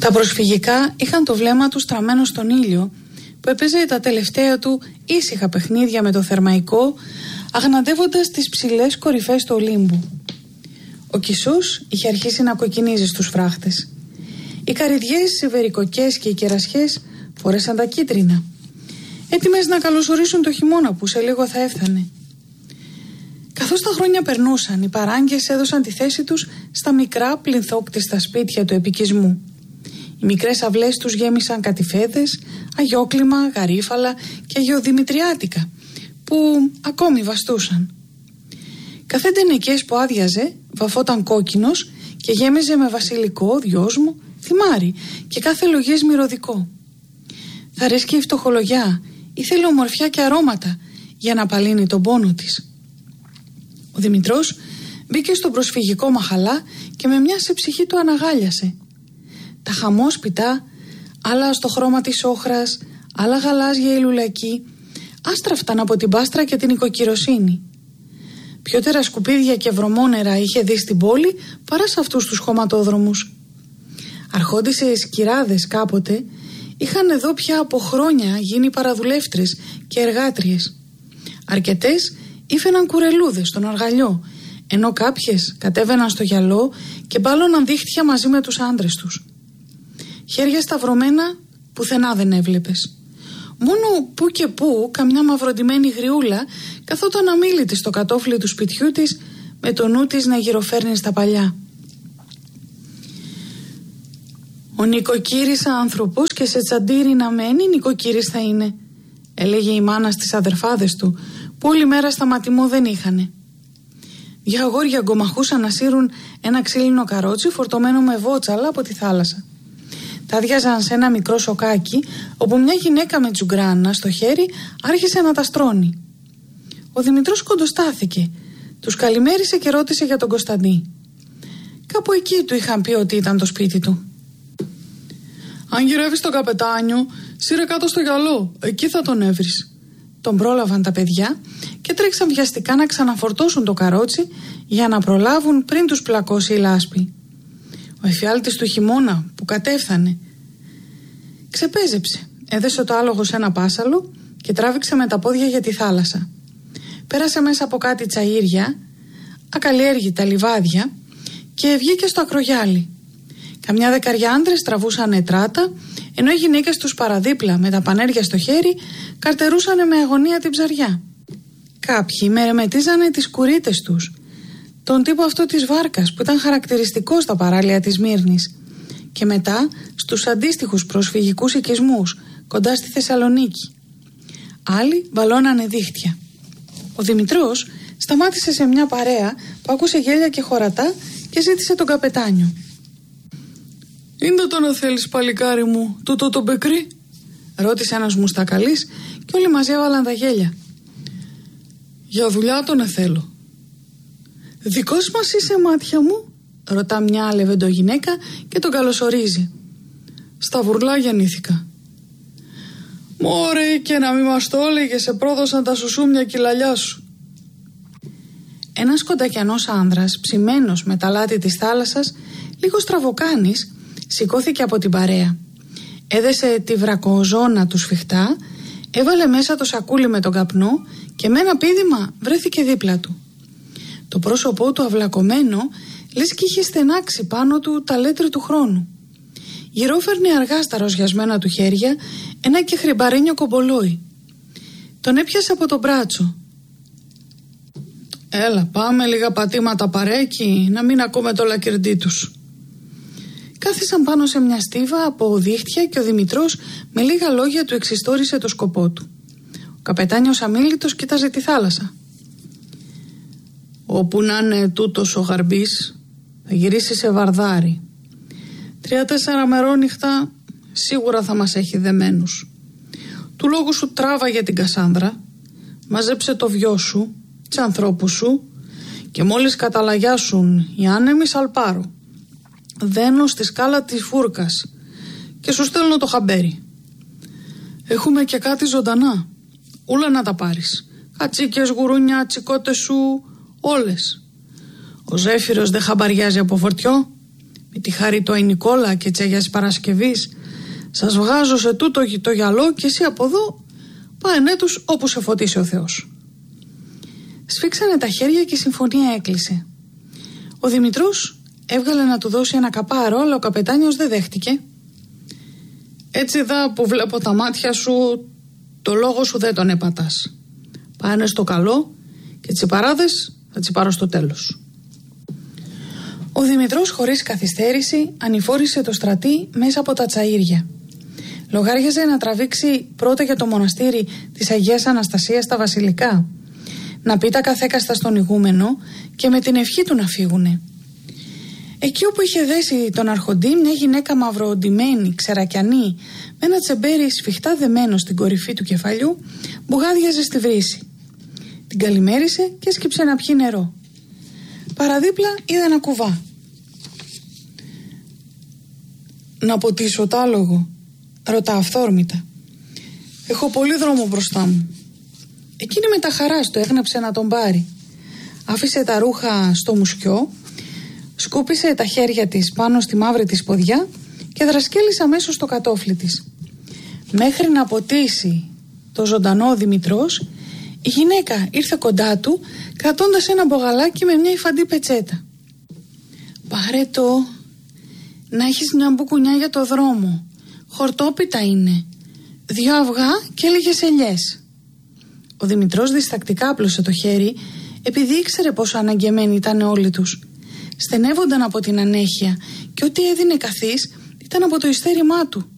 Τα προσφυγικά είχαν το βλέμμα του στραμμένο στον ήλιο, που έπαιζε τα τελευταία του ήσυχα παιχνίδια με το θερμαϊκό, αγναντεύοντας τις ψηλές κορυφές του Ολύμπου. Ο Κισούς είχε αρχίσει να κοκκινίζει στους φράχτες. Οι καρυδιές, οι βερικοκές και οι κερασιές φορέσαν τα κίτρινα, έτοιμες να καλωσορίσουν το χειμώνα που σε λίγο θα έφτανε. Καθώς τα χρόνια περνούσαν, οι παράγκες έδωσαν τη θέση τους στα μικρά πλυνθόκτιστα σπίτια του επικισμού. Οι μικρές αυλές τους γέμισαν κατηφέδες, αγιόκλημα, γαρίφαλα και αγιοδημητριάτικα, που ακόμη βαστούσαν. Κάθε τενεκές που άδειαζε βαφόταν κόκκινος και γέμιζε με βασιλικό, δυόσμο, θυμάρι και κάθε λογές μυρωδικό. Θα ρίσκει η φτωχολογιά, ήθελε ομορφιά και αρώματα για να απαλύνει τον πόνο της. Ο Δημητρός μπήκε στο προσφυγικό μαχαλά και με μια σε ψυχή του αναγάλιασε. Τα χαμόσπιτα, άλλα στο χρώμα της όχρας, άλλα γαλάζια ή λουλακή, άστραφταν από την πάστρα και την οικοκυροσύνη. Πιότερα σκουπίδια και βρωμόνερα είχε δει στην πόλη παρά σε αυτούς τους χωματόδρομους. Αρχόντισσες κυράδες κάποτε είχαν εδώ πια από χρόνια γίνει παραδουλεύτρες και εργάτριες. Αρκετές ήφαιναν κουρελούδες στον αργαλιό, ενώ κάποιες κατέβαιναν στο γυαλό και μπάλωναν δίχτυα μαζί με τους άντρες τους. Χέρια σταυρωμένα πουθενά δεν έβλεπες. Μόνο που και που καμιά μαυροντημένη γριούλα καθόταν αμίλητη στο κατόφλι του σπιτιού της, με το νου της να γυροφέρνει στα παλιά. «Ο νοικοκύρης άνθρωπος και σε τσαντήρι να μένει νοικοκύρης θα είναι», έλεγε η μάνα στις αδερφάδες του, που όλη μέρα σταματημό δεν είχανε. Δυο αγόρια γκομαχούσαν να σύρουν ένα ξύλινο καρότσι φορτωμένο με βότσαλα από τη θάλασσα. Τα άδειαζαν σε ένα μικρό σοκάκι, όπου μια γυναίκα με τζουγκράνα στο χέρι άρχισε να τα στρώνει. Ο Δημητρός κοντοστάθηκε, τους καλημέρισε και ρώτησε για τον Κωνσταντί. Κάπου εκεί του είχαν πει ότι ήταν το σπίτι του. «Αν γυρεύεις τον καπετάνιο, σύρε κάτω στο γυαλό, εκεί θα τον έβρεις». Τον πρόλαβαν τα παιδιά και τρέξαν βιαστικά να ξαναφορτώσουν το καρότσι για να προλάβουν πριν τους πλακώσει η λάσπη. Ο εφιάλτης του χειμώνα που κατέφθανε ξεπέζεψε, έδεσε το άλογο σε ένα πάσαλο και τράβηξε με τα πόδια για τη θάλασσα. Πέρασε μέσα από κάτι τσαΐρια, ακαλλιέργητα λιβάδια, και βγήκε στο ακρογιάλι. Καμιά δεκαριά άντρες τραβούσαν ετράτα, ενώ οι γυναίκες τους παραδίπλα με τα πανέρια στο χέρι καρτερούσαν με αγωνία την ψαριά. Κάποιοι μερεμετίζανε τις κουρίτες τους, τον τύπο αυτό της βάρκας που ήταν χαρακτηριστικό στα παράλια της Μύρνης, και μετά στους αντίστοιχους προσφυγικούς οικισμούς κοντά στη Θεσσαλονίκη. Άλλοι βαλώνανε δίχτυα. Ο Δημητρός σταμάτησε σε μια παρέα που άκουσε γέλια και χωρατά και ζήτησε τον καπετάνιο. «Είναι το να θέλεις, παλικάρι μου, τούτο το μπεκρί?» ρώτησε ένας μουστακαλής και όλοι μαζί έβαλαν τα γέλια. «Για δουλειά τον θέλω». «Δικός μας είσαι, μάτια μου?» ρωτά μια λεβεντογυναίκα και τον καλωσορίζει. «Στα Βουρλά γεννήθηκα». «Μωρέ, και να μη μας το έλεγες, σε πρόδωσαν τα σουσούμια και η λαλιά σου». Ένας κοντακιανός άνδρας, ψημένος με τα λάτι της θάλασσας, λίγο στραβοκάνης, σηκώθηκε από την παρέα. Έδεσε τη βρακοζώνα του σφιχτά, έβαλε μέσα το σακούλι με τον καπνό και με ένα πήδημα βρέθηκε δίπλα του. Το πρόσωπό του αυλακωμένο, λες κι είχε στενάξει πάνω του τα λέτρη του χρόνου. Γυρόφερνε αργά στα ροζιασμένα του χέρια ένα και χρυμπαρίνιο κομπολόι. Τον έπιασε από το μπράτσο. «Έλα, πάμε λίγα πατήματα παρέκει, να μην ακούμε το λακκερντί τους». Κάθισαν πάνω σε μια στίβα από δίχτυα και ο Δημητρός με λίγα λόγια του εξιστόρισε το σκοπό του. Ο καπετάνιος αμίλητος κοίταζε τη θάλασσα. «Όπου να είναι τούτος ο γαρμπής, θα γυρίσει σε βαρδάρι. 3-4 μερόνυχτα σίγουρα θα μας έχει δεμένους. Του λόγου σου τράβαγε την Κασάνδρα, μαζέψε το βιό σου, τις ανθρώπους σου, και μόλις καταλαγιάσουν οι άνεμοι σαλπάρω. Δένω στη σκάλα της φούρκας και σου στέλνω το χαμπέρι. Έχουμε και κάτι ζωντανά, ούλα να τα πάρεις. Κατσίκες, γουρούνια, τσικότες σου, όλες. Ο Ζέφυρος δεν χαμπαριάζει από φορτιό. Με τη χαριτόη Νικόλα και Τσέγιας Παρασκευής, σας βγάζω σε τούτο το γυαλό και εσύ από εδώ πάνε τους όπου σε φωτίσει ο Θεός. Σφίξανε τα χέρια και η συμφωνία έκλεισε. Ο Δημητρός έβγαλε να του δώσει ένα καπάρο, αλλά ο καπετάνιος δεν δέχτηκε. Έτσι δα που βλέπω τα μάτια σου, το λόγο σου δεν τον έπατας. Πάνε στο καλό και τσιπαράδες θα τσιπάρω στο τέλος. Ο Δημητρός χωρίς καθυστέρηση ανηφόρησε το στρατή μέσα από τα τσαΐρια. Λογάριαζε να τραβήξει πρώτα για το μοναστήρι της Αγίας Αναστασίας στα Βασιλικά, να πει τα καθέκαστα στον ηγούμενο και με την ευχή του να φύγουνε. Εκεί όπου είχε δέσει τον αρχοντή, μια γυναίκα μαυροοντυμένη, ξερακιανή, με ένα τσεμπέρι σφιχτά δεμένο στην κορυφή του κεφαλιού, μπουγάδιαζε στη βρύση. Την καλημέρισε και έσκυψε να πιει νερό. Παραδίπλα είδε ένα κουβά. «Να ποτίσω τ' άλογο?» ρωτά αυθόρμητα. «Έχω πολύ δρόμο μπροστά μου». Εκείνη με τα χαράς του έγνεψε να τον πάρει. Άφησε τα ρούχα στο μουσκιό, σκούπισε τα χέρια της πάνω στη μαύρη της ποδιά και δρασκέλισε αμέσως στο κατόφλι της. Μέχρι να ποτίσει το ζωντανό ο Δημητρός, η γυναίκα ήρθε κοντά του κρατώντας ένα μπογαλάκι με μια υφαντή πετσέτα. «Πάρε το, να έχεις μια μπουκουνιά για το δρόμο. Χορτόπιτα είναι. 2 αυγά και λίγες ελιές». Ο Δημητρός διστακτικά άπλωσε το χέρι, επειδή ήξερε πόσο αναγκεμένοι ήταν όλοι τους. Στενεύονταν από την ανέχεια και ό,τι έδινε καθής ήταν από το ιστέρημά του.